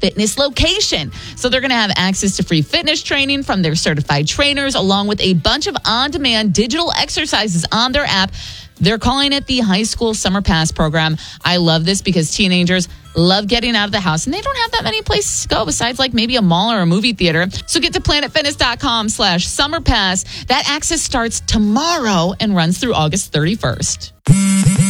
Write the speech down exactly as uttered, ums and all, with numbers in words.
fitness location. So they're going to have access to free fitness training from their certified trainers, along with a bunch of on-demand digital exercises on their app. They're calling it the High School Summer Pass program. I love this because teenagers love getting out of the house, and they don't have that many places to go besides like maybe a mall or a movie theater. So get to planetfitness.com slash summer pass. That access starts tomorrow and runs through August thirty-first.